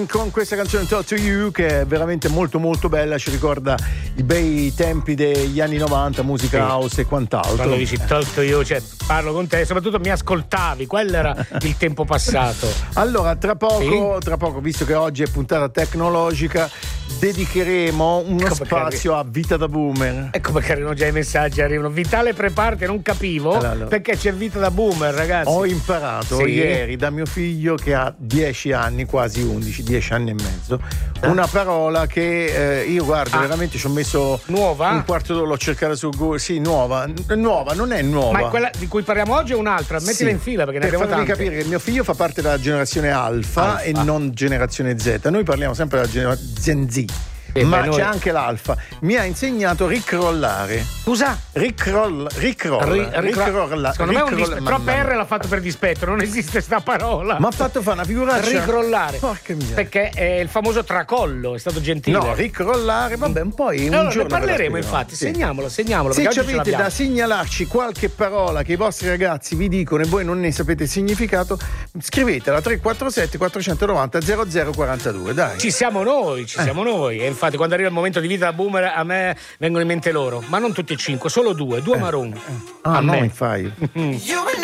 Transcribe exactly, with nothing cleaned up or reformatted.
Martin con questa canzone Talk to You, che è veramente molto molto bella, ci ricorda i bei tempi degli anni novanta, musica sì. house e quant'altro. Quando dici Talk to You, cioè parlo con te, soprattutto mi ascoltavi, quello era il tempo passato. Allora, tra poco, sì? tra poco, visto che oggi è puntata tecnologica, dedicheremo uno ecco spazio arri- a Vita da Boomer. Ecco perché arrivano già i messaggi, arrivano. Vitale, preparati, non capivo allora, allora. perché c'è Vita da Boomer, ragazzi. Ho imparato sì. ieri da mio figlio, che ha dieci anni, quasi undici, dieci anni e mezzo, ah. una parola che eh, io guardo, ah. veramente ci ho messo nuova? un quarto d'ora, l'ho cercata su Google. Sì, nuova, nuova, non è nuova. Ma è quella di cui parliamo oggi o un'altra? Mettila sì. in fila perché ne per abbiamo farvi tante. capire che mio figlio fa parte della generazione Alfa, Alfa e non generazione Z. Noi parliamo sempre della generazione Z. Eh ma beh, c'è noi... anche l'alfa. Mi ha insegnato ricrollare. Scusa? Riccroll, riccroll, Ri- ricrolla. Secondo me è un dis- troppo R l'ha fatto per dispetto, non esiste sta parola. Ma ha fatto fare una figuraccia. Ricrollare. Porca mia. Perché è il famoso tracollo, è stato gentile. No, ricrollare, vabbè, un po' in allora, un giorno ne parleremo infatti, sì. segniamolo, segniamolo. Se avete da segnalarci qualche parola che i vostri ragazzi vi dicono e voi non ne sapete il significato, scrivetela tre quattro sette quattro nove zero zero zero quattro due, dai. Ci siamo noi, ci eh. siamo noi. E infatti quando arriva il momento di Vita da Boomer a me vengono in mente loro, ma non tutti e cinque, solo due, due eh. Maroon. Eh. Ah, a no, me. in five. You and